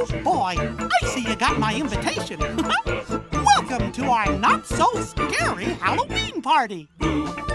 boy, I see you got my invitation. Welcome to our not-so-scary Halloween party.